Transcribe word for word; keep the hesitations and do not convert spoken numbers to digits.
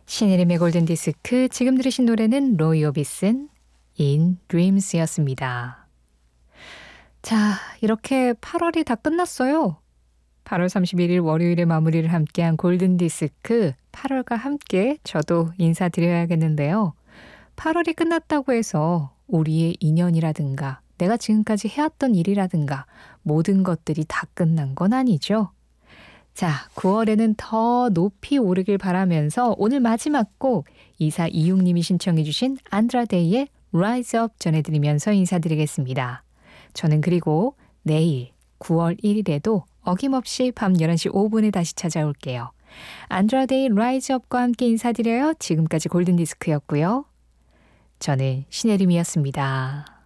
신혜림의 골든디스크, 지금 들으신 노래는 로이 오비슨 In Dreams였습니다. 자, 이렇게 팔월이 다 끝났어요. 팔월 삼십일일 월요일에 마무리를 함께한 골든디스크, 팔월과 함께 저도 인사드려야겠는데요. 팔월이 끝났다고 해서 우리의 인연이라든가 내가 지금까지 해왔던 일이라든가 모든 것들이 다 끝난 건 아니죠. 자, 구월에는 더 높이 오르길 바라면서 오늘 마지막 곡 이사이육님이 신청해 주신 안드라데이의 Rise Up 전해드리면서 인사드리겠습니다. 저는 그리고 내일 구월 일일에도 어김없이 밤 열한 시 오 분에 다시 찾아올게요. 안드라데이 Rise Up과 함께 인사드려요. 지금까지 골든디스크였고요. 저는 신혜림이었습니다.